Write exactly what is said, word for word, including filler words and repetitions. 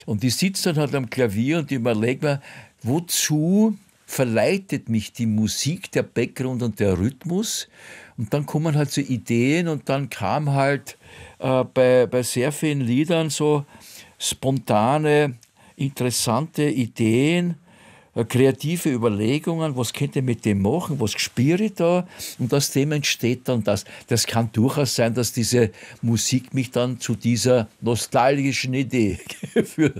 Und ich sitze dann halt am Klavier und überlege mir, wozu verleitet mich die Musik, der Background und der Rhythmus? Und dann kommen halt so Ideen und dann kam halt äh, bei, bei sehr vielen Liedern so spontane, interessante Ideen, äh, kreative Überlegungen, was könnte ich mit dem machen, was spüre ich da? Und aus dem entsteht dann das. Das kann durchaus sein, dass diese Musik mich dann zu dieser nostalgischen Idee geführt